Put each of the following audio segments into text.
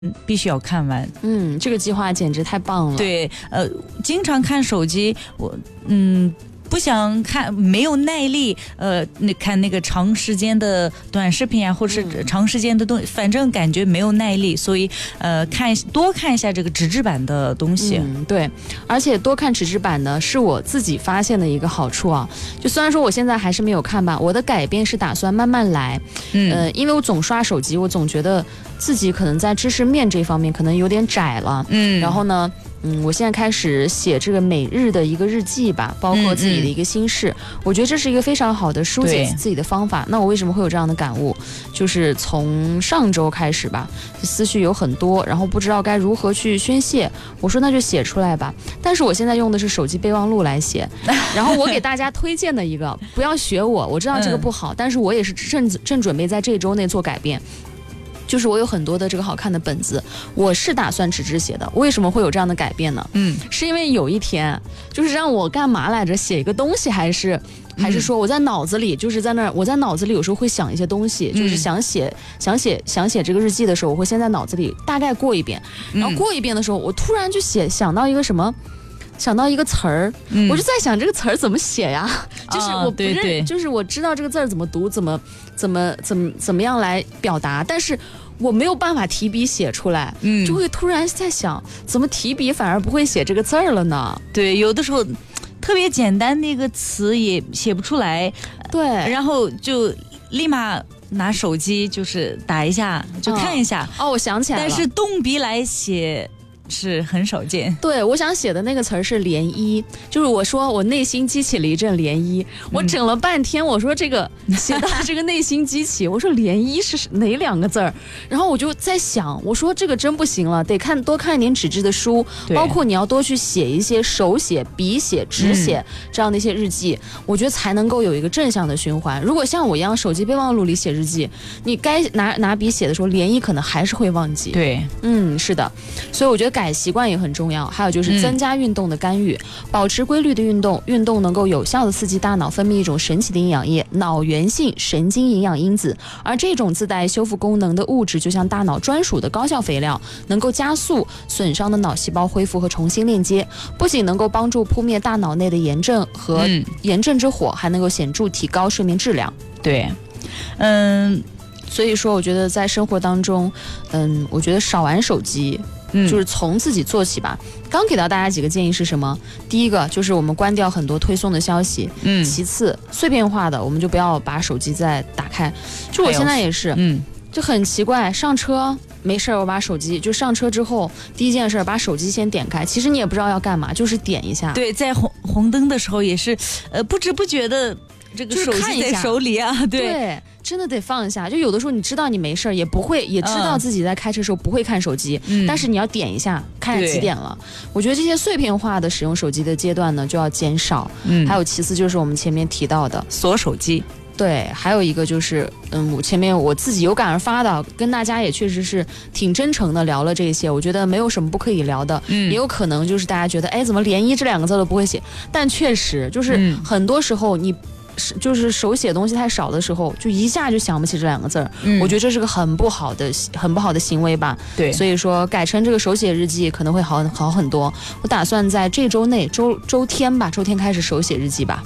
必须要看完。 这个计划简直太棒了。 对，经常看手机，我不想看，没有耐力，看那个长时间的短视频啊，或者是长时间的东西，反正感觉没有耐力，所以多看一下这个纸质版的东西。 对，而且多看纸质版呢，是我自己发现的一个好处啊。就虽然说我现在还是没有看吧，我的改变是打算慢慢来。因为我总刷手机，我总觉得自己可能在知识面这方面可能有点窄了。然后呢，我现在开始写这个每日的一个日记吧，包括自己的一个心事，我觉得这是一个非常好的疏解自己的方法。那我为什么会有这样的感悟？就是从上周开始吧，思绪有很多，然后不知道该如何去宣泄。我说那就写出来吧。但是我现在用的是手机备忘录来写。然后我给大家推荐的一个，不要学我知道这个不好，但是我也是正准备在这周内做改变。就是我有很多的这个好看的本子，我是打算纸质写的。为什么会有这样的改变呢？是因为有一天就是让我干嘛来着，写一个东西，还是说我在脑子里，就是在那儿，我在脑子里有时候会想一些东西，就是想写这个日记的时候，我会先在脑子里大概过一遍，然后过一遍的时候，我突然就想到一个什么。想到一个词儿，我就在想这个词儿怎么写呀？就是我不认，就是我知道这个字儿怎么读，怎么样来表达，但是我没有办法提笔写出来，就会突然在想，怎么提笔反而不会写这个字儿了呢？ 对，有的时候特别简单的一个词也写不出来， 对， 然后就立马拿手机就是打一下，就看一下。 我想起来了， 但是动笔来写是很少见。 对，我想写的那个词儿是涟漪，就是我说我内心激起了一阵涟漪，我整了半天，我说这个写到这个内心激起，我说涟漪是哪两个字儿？然后我就在想，我说这个真不行了，得多看一点纸质的书，包括你要多去写一些手写、笔写、纸写这样的一些日记，我觉得才能够有一个正向的循环。如果像我一样手机备忘录里写日记，你该拿笔写的时候，涟漪可能还是会忘记。 对， 是的，所以我觉得改习惯也很重要，还有就是增加运动的干预，保持规律的运动能够有效的刺激大脑分泌一种神奇的营养液——脑源性神经营养因子，而这种自带修复功能的物质就像大脑专属的高效肥料，能够加速损伤的脑细胞恢复和重新链接，不仅能够帮助扑灭大脑内的炎症和炎症之火，还能够显著提高睡眠质量。 对， 所以说我觉得在生活当中，我觉得少玩手机，就是从自己做起吧。刚给到大家几个建议是什么？第一个就是我们关掉很多推送的消息，其次碎片化的我们就不要把手机再打开。就我现在也是，就很奇怪，上车没事我把手机就上车之后第一件事把手机先点开，其实你也不知道要干嘛，就是点一下。 对，在红灯的时候也是，不知不觉的这个手机在手里啊， 对，真的得放一下。就有的时候你知道你没事也不会，也知道自己在开车的时候不会看手机，但是你要点一下，看几点了。我觉得这些碎片化的使用手机的阶段呢就要减少。还有其次就是我们前面提到的锁手机。 对，还有一个就是，前面我自己有感而发的，跟大家也确实是挺真诚的聊了这些，我觉得没有什么不可以聊的，也有可能就是大家觉得，怎么涟漪这两个字都不会写，但确实就是很多时候你就是手写东西太少的时候，就一下就想不起这两个字儿，我觉得这是个很不好的行为吧。 对， 所以说改成这个手写日记可能会好很多。我打算在这周内周天开始手写日记吧。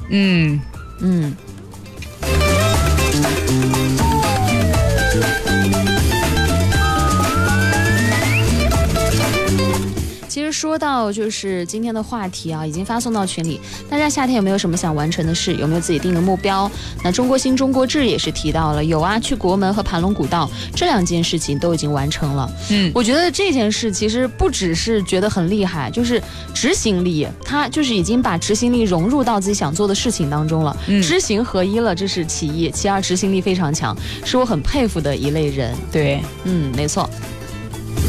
其实说到就是今天的话题啊，已经发送到群里，大家夏天有没有什么想完成的事？有没有自己定的目标？那中国新中国志也是提到了，有啊，去国门和盘龙古道这两件事情都已经完成了。我觉得这件事其实不只是觉得很厉害，就是执行力，他就是已经把执行力融入到自己想做的事情当中了，知行合一了，这是其一，其二执行力非常强，是我很佩服的一类人。 对， 没错。